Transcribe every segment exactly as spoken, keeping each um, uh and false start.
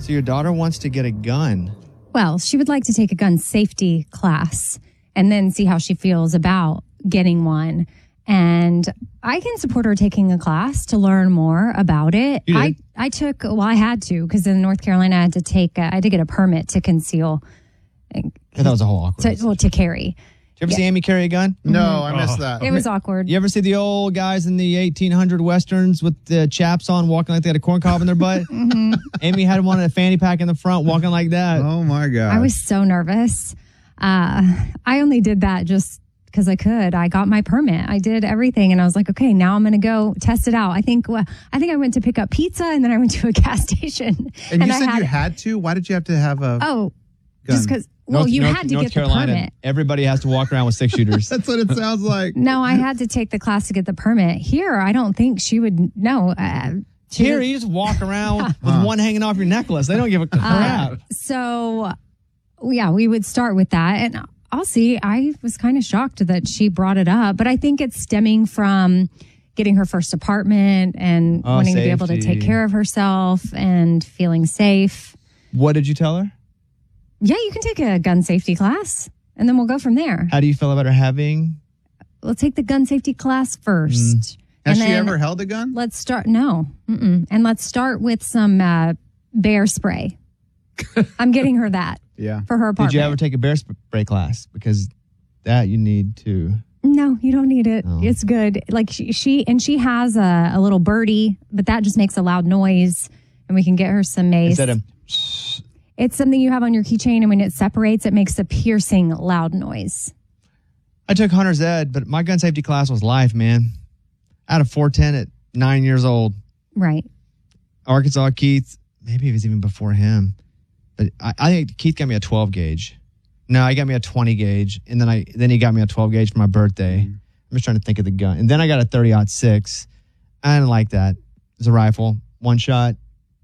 So your daughter wants to get a gun. Well, she would like to take a gun safety class and then see how she feels about getting one. And I can support her taking a class to learn more about it. You I, did? I took, well, I had to, because in North Carolina, I had to take, a, I had to get a permit to conceal. Yeah, that was a whole awkward. To, well, to carry. Did you ever see Amy carry a gun? No, I missed that. It was awkward. You ever see the old guys in the eighteen hundred westerns with the chaps on, walking like they had a corn cob in their butt? mm-hmm. Amy had one in a fanny pack in the front, walking like that. Oh my God. I was so nervous. Uh, I only did that just because I could. I got my permit. I did everything, and I was like, okay, now I'm going to go test it out. I think well, I think I went to pick up pizza, and then I went to a gas station. And, and you I said had, you had to? Why did you have to have a oh, gun? just because. Well, North, you North, had to North get Carolina, the permit. Everybody has to walk around with six shooters. That's what it sounds like. No, I had to take the class to get the permit. Here, I don't think she would. No. Uh, she Here, would- you just walk around with one hanging off your necklace. They don't give a crap. Uh, so, yeah, we would start with that. And I'll see. I was kind of shocked that she brought it up, but I think it's stemming from getting her first apartment and Oh, wanting to be able to safety. take care of herself and feeling safe. What did you tell her? Yeah, you can take a gun safety class and then we'll go from there. How do you feel about her having? Let's take the gun safety class first. Has And she then ever held a gun? Let's start. No. Mm-mm. And let's start with some uh, bear spray. I'm getting her that Yeah. for her apartment. Did you ever take a bear spray class? Because that you need to. No, you don't need it. Oh. It's good. Like she, she and she has a, a little birdie, but that just makes a loud noise. And we can get her some mace. Instead of, It's something you have on your keychain, and when it separates, it makes a piercing loud noise. I took hunter's ed, but my gun safety class was life, man. I had a four ten at nine years old. Right. Arkansas Keith, maybe it was even before him. But I, I think Keith got me a twelve gauge. No, he got me a twenty gauge, and then I then he got me a twelve gauge for my birthday. Mm-hmm. I'm just trying to think of the gun. And then I got a thirty aught six. I didn't like that. It was a rifle, one shot.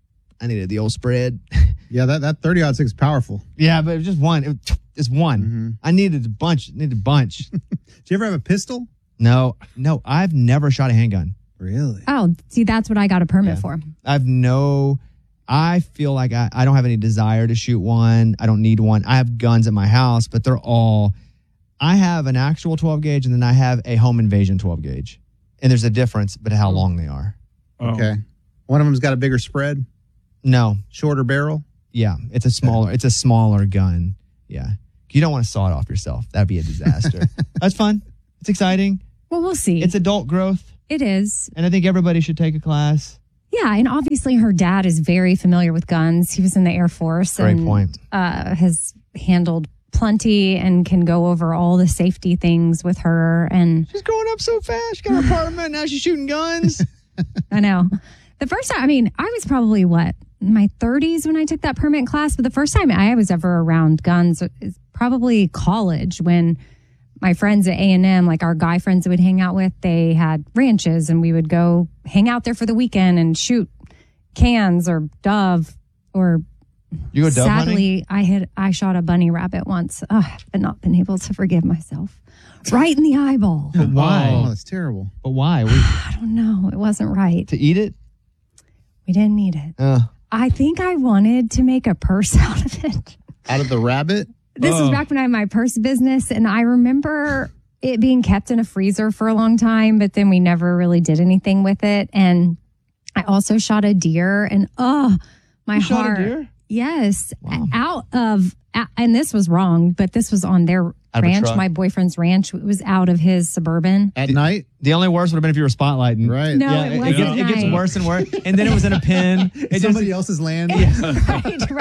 I needed the old spread. Yeah, that, that thirty aught six is powerful. Yeah, but it was just one. It, it's one. Mm-hmm. I needed a bunch. Needed a bunch. Did you ever have a pistol? No, no, I've never shot a handgun. Really? Oh, see, that's what I got a permit Yeah. for. I've no, I feel like I, I don't have any desire to shoot one. I don't need one. I have guns at my house, but they're all, I have an actual twelve gauge and then I have a home invasion twelve gauge. And there's a difference, but how long they are. Okay. One of them's got a bigger spread, No. shorter barrel. Yeah. It's a smaller, it's a smaller gun. Yeah. You don't want to saw it off yourself. That'd be a disaster. That's fun. It's exciting. Well, we'll see. It's adult growth. It is. And I think everybody should take a class. Yeah, and obviously her dad is very familiar with guns. He was in the Air Force. Great and, point. Uh, has handled plenty and can go over all the safety things with her. And She's growing up so fast. She got an apartment. Now she's shooting guns. I know. The first time, I mean, I was probably what, in my thirties when I took that permit class, but the first time I was ever around guns is probably college when my friends at A and M, like our guy friends that we'd hang out with, they had ranches and we would go hang out there for the weekend and shoot cans or dove or You go dove hunting? sadly, I had I shot a bunny rabbit once. Ugh, I've not been able to forgive myself. Right in the eyeball. But why? Oh, that's terrible. But why? We, I don't know. It wasn't right. to eat it? We didn't need it. Uh, I think I wanted to make a purse out of it. Out of the rabbit? This was back when I had my purse business, and I remember it being kept in a freezer for a long time, but then we never really did anything with it. And I also shot a deer, and oh, my You shot a heart. deer? Yes, Wow. out of, and this was wrong, but this was on their of a ranch, truck? my boyfriend's ranch. It was out of his Suburban. At night? the only worst would have been if you were spotlighting. Right. No, Yeah, it it, wasn't gets, it gets nice. worse and worse. And then it was in a pen. It just, Somebody else's land? right, right.